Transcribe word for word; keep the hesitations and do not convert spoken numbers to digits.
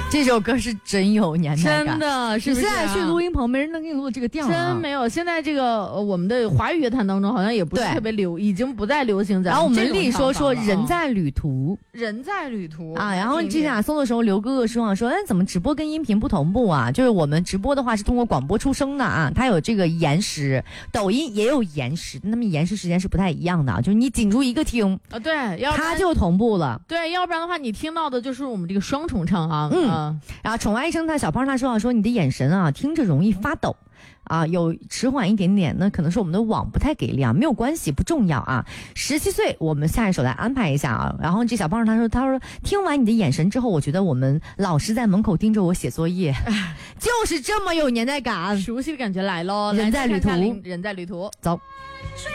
这首歌是真有年代感， 真的是不是、啊？ 你现在去录音棚，没人能给你录这个调、啊， 真没有。现在这个、呃、我们的华语乐坛当中，好像也不是特别流，已经不再流行在。 然后我们立说说人在旅途， 人在旅途啊。然后之前啊搜的时候，刘哥哥说啊说，哎，怎么直播跟音频不同步啊？就是我们直播的话是通过广播出声的啊，它有这个延时，抖音也有延时，那么延时时间是不太一样的啊，就是你紧住一个听啊，对，要它就同步了。 对，要不然的话，你听到的就是我们这个双重唱啊。 嗯， 啊然后宠爱一生他小胖他说啊说你的眼神啊听着容易发抖。啊，有迟缓一点点，那可能是我们的网不太给力啊，没有关系，不重要啊。十七岁，我们下一首来安排一下啊。然后这小胖他说，他说听完你的眼神之后，我觉得我们老师在门口盯着我写作业，就是这么有年代感， 熟悉的感觉来喽。 人在旅途， 人在旅途， 走。 吹